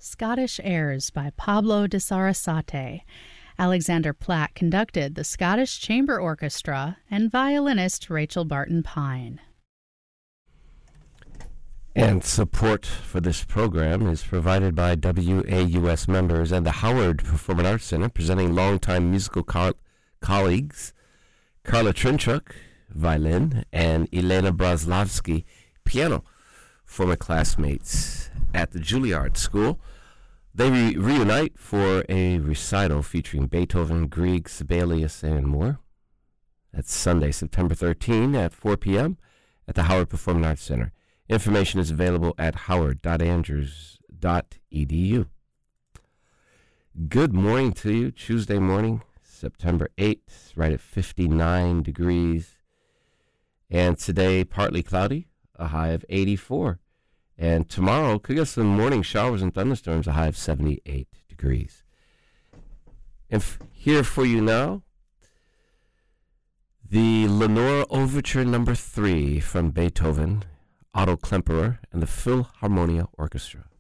Scottish Airs by Pablo de Sarasate. Alexander Platt conducted the Scottish Chamber Orchestra and violinist Rachel Barton Pine. And support for this program is provided by WAUS members and the Howard Performing Arts Center, presenting longtime musical colleagues Carla Trinchuk, violin, and Elena Braslavsky, piano, former classmates at the Juilliard School. They reunite for a recital featuring Beethoven, Grieg, Sibelius, and more. That's Sunday, September 13 at 4 p.m. at the Howard Performing Arts Center. Information is available at howard.andrews.edu. Good morning to you. Tuesday morning, September 8th, right at 59 degrees. And today, partly cloudy, a high of 84. And tomorrow, could get some morning showers and thunderstorms, a high of 78 degrees. And here for you now, the Lenore Overture No. 3 from Beethoven, Otto Klemperer, and the Philharmonia Orchestra.